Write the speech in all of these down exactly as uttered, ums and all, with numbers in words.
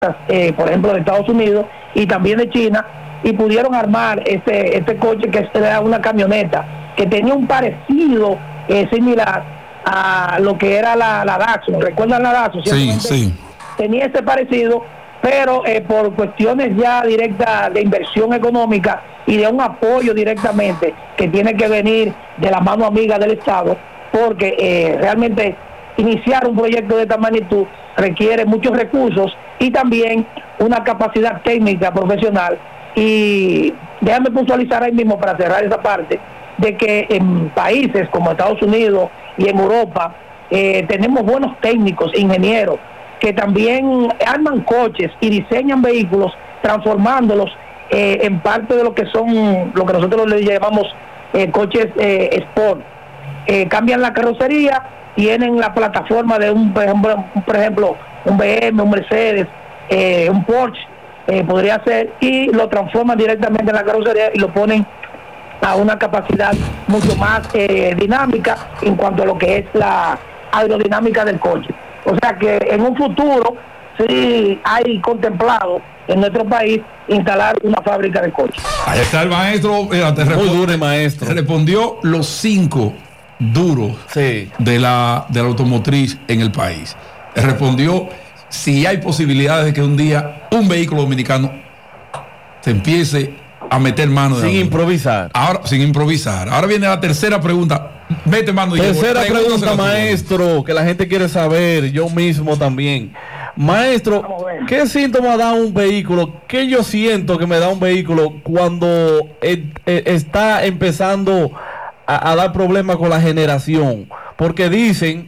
eh, por ejemplo, de Estados Unidos y también de China, y pudieron armar este, este coche que era una camioneta, que tenía un parecido eh, similar a lo que era la, la Datsun. ¿Recuerdan la Datsun? Sí, sí. Tenía ese parecido, pero eh, por cuestiones ya directas de inversión económica y de un apoyo directamente que tiene que venir de la mano amiga del Estado, porque eh, realmente iniciar un proyecto de esta magnitud requiere muchos recursos y también una capacidad técnica profesional. Y déjame puntualizar ahí mismo para cerrar esa parte, de que en países como Estados Unidos y en Europa eh, tenemos buenos técnicos, ingenieros, que también arman coches y diseñan vehículos, transformándolos eh, en parte de lo que son, lo que nosotros le llamamos eh, coches eh, sport. Eh, cambian la carrocería, tienen la plataforma de un, por ejemplo, por ejemplo un B M, un Mercedes, eh, un Porsche, eh, podría ser, y lo transforman directamente en la carrocería y lo ponen a una capacidad mucho más eh, dinámica en cuanto a lo que es la aerodinámica del coche. O sea que en un futuro sí hay contemplado en nuestro país instalar una fábrica de coches. Ahí está el maestro, mira, te muy duro el maestro. Te respondió los cinco duros sí. de la de la automotriz en el país. Te respondió si hay posibilidades de que un día un vehículo dominicano se empiece a meter mano de sin adentro. improvisar. Ahora, sin improvisar. Ahora viene la tercera pregunta. Mete mano. Tercera llevo, pregunta, maestro, que la gente quiere saber, yo mismo también. Maestro, ¿qué síntomas da un vehículo? ¿Qué yo siento que me da un vehículo cuando eh, eh, está empezando a, a dar problemas con la generación? Porque dicen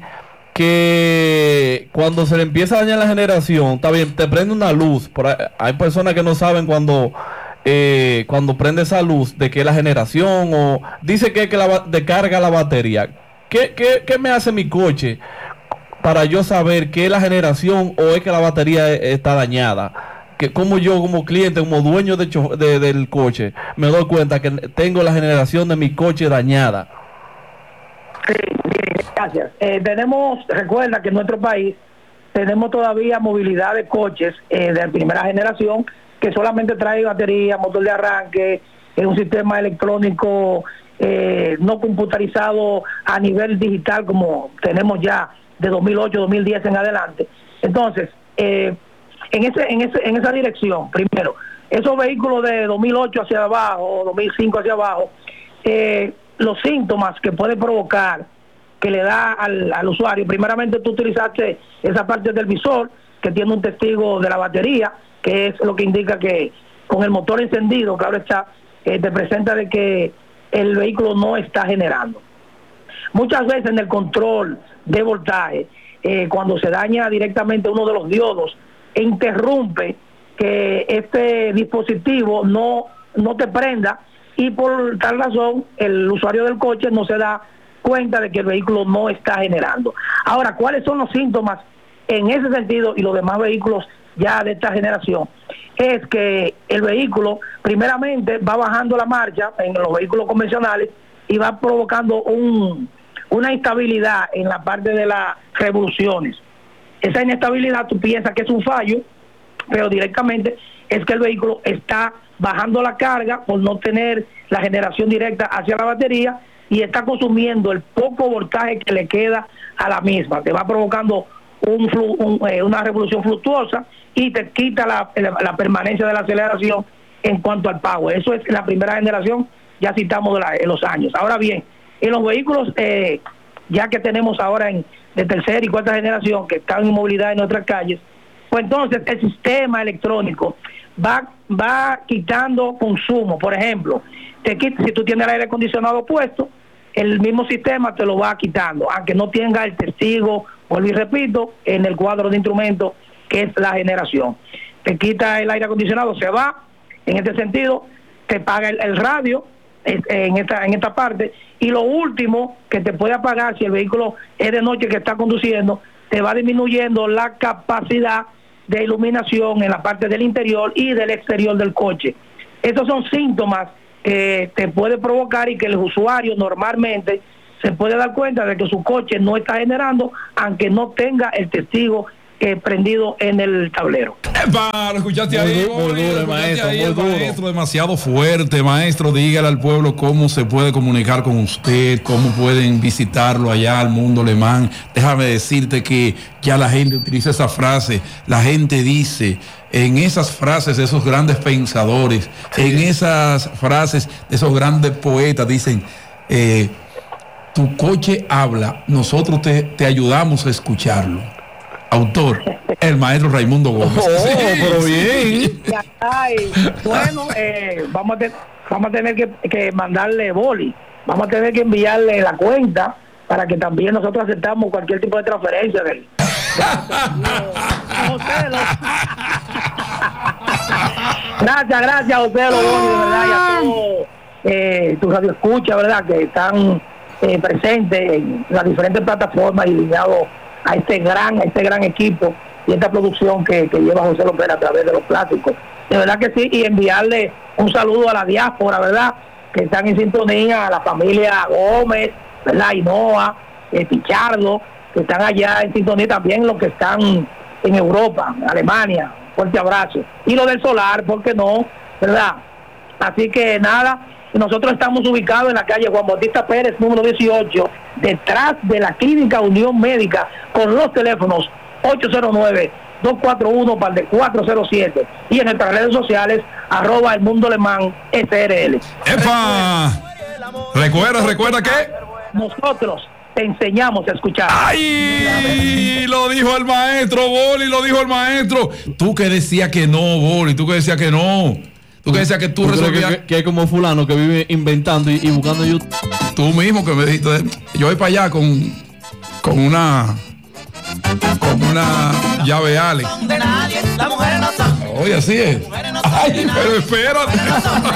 que cuando se le empieza a dañar la generación, está bien, te prende una luz. Por ahí, hay personas que no saben cuando eh, cuando prende esa luz de que es la generación, o dice que, que la descarga la batería. ¿Qué, qué, qué me hace mi coche para yo saber que es la generación o es que la batería está dañada? Que como yo como cliente, como dueño de, de, del coche, me doy cuenta que tengo la generación de mi coche dañada. Sí, sí, gracias. Eh, tenemos, recuerda que en nuestro país tenemos todavía movilidad de coches eh, de primera generación que solamente trae batería, motor de arranque, eh, un sistema electrónico eh, no computarizado a nivel digital como tenemos ya de dos mil ocho, dos mil diez en adelante. Entonces, eh, en ese, en ese, en esa dirección, primero, esos vehículos de dos mil ocho hacia abajo, dos mil cinco hacia abajo, eh, los síntomas que puede provocar, que le da al, al usuario, primeramente tú utilizaste esa parte del visor, que tiene un testigo de la batería, que es lo que indica que con el motor encendido, que ahora está, eh, te presenta de que el vehículo no está generando. Muchas veces en el control de voltaje, eh, cuando se daña directamente uno de los diodos, e interrumpe que este dispositivo no, no te prenda, y por tal razón el usuario del coche no se da cuenta de que el vehículo no está generando. Ahora, ¿cuáles son los síntomas en ese sentido y los demás vehículos ya de esta generación? Es que el vehículo primeramente va bajando la marcha en los vehículos convencionales y va provocando un, una instabilidad en la parte de las revoluciones. Esa inestabilidad tú piensas que es un fallo, pero directamente es que el vehículo está bajando la carga por no tener la generación directa hacia la batería y está consumiendo el poco voltaje que le queda a la misma. Te va provocando un, flu, un, eh, una revolución fluctuosa y te quita la, la, la permanencia de la aceleración en cuanto al power. Eso es la primera generación, ya citamos de la, en los años. Ahora bien, en los vehículos eh, ya que tenemos ahora en, de tercera y cuarta generación que están en movilidad en nuestras calles, pues entonces el sistema electrónico va, va quitando consumo. Por ejemplo, te quita, si tú tienes el aire acondicionado puesto, el mismo sistema te lo va quitando, aunque no tenga el testigo, vuelvo y repito, en el cuadro de instrumentos que es la generación. Te quita el aire acondicionado, se va, en este sentido, te paga el, el radio en esta, en esta parte, y lo último que te puede apagar si el vehículo es de noche que está conduciendo, te va disminuyendo la capacidad de iluminación en la parte del interior y del exterior del coche. Estos son síntomas que te puede provocar y que el usuario normalmente se puede dar cuenta de que su coche no está generando, aunque no tenga el testigo que prendido en el tablero. ¡Epa! Lo escuchaste Muy ahí, du- muy Boli, duro, lo escuchaste maestro, ahí, muy el duro. maestro demasiado fuerte. Maestro, dígale al pueblo cómo se puede comunicar con usted, cómo pueden visitarlo allá al mundo alemán. Déjame decirte que ya la gente utiliza esa frase, la gente dice en esas frases de esos grandes pensadores, en esas frases de esos grandes poetas, dicen, eh, tu coche habla, nosotros te, te ayudamos a escucharlo. Autor, el maestro Raimundo Gómez. Oh, Sí, pero sí. bien. Ay, bueno, eh, vamos, a te- vamos a tener que, que mandarle boli, vamos a tener que enviarle la cuenta para que también nosotros aceptamos cualquier tipo de transferencia de él. José, lo- Gracias, gracias, José Loboni, de verdad, y a todos eh, tus radioescuchas, ¿verdad?, que están eh, presentes en las diferentes plataformas y ligados a este gran, a este gran equipo y esta producción que, que lleva José López a través de los plásticos. De verdad que sí, y enviarle un saludo a la diáspora, ¿verdad?, que están en sintonía, a la familia Gómez, ¿verdad?, Hinoa, eh, Pichardo, que están allá en sintonía, también los que están en Europa, Alemania. Fuerte abrazo. Y lo del solar, ¿por qué no? ¿Verdad? Así que nada, nosotros estamos ubicados en la calle Juan Bautista Pérez, número dieciocho, detrás de la Clínica Unión Médica, con los teléfonos ocho cero nueve, dos cuatro uno, cuatro cero siete y en nuestras redes sociales, arroba el mundo alemán S R L. ¡Epa! Recuerda, recuerda que... Nosotros te enseñamos a escuchar. ¡Ay! Lo dijo el maestro, Boli, lo dijo el maestro. Tú que decías que no, Boli, tú que decías que no. Tú que decías que tú ¿Tú crees resolvías. que, que, que hay como fulano que vive inventando y, y buscando YouTube? Tú mismo que me dijiste. Yo voy para allá con, con una. Con una llave Alex. De nadie, las mujeres no son. Oye, así es. Ay, pero espérate.